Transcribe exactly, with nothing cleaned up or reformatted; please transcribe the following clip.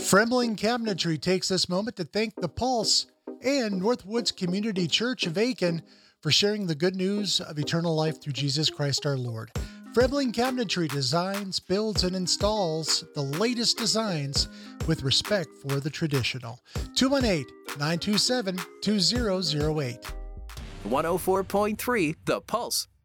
Fremling Cabinetry takes this moment to thank The Pulse and Northwoods Community Church of Aiken for sharing the good news of eternal life through Jesus Christ our Lord. Fremling Cabinetry designs, builds, and installs the latest designs with respect for the traditional. two one eight, nine two seven, two zero zero eight. one oh four point three The Pulse.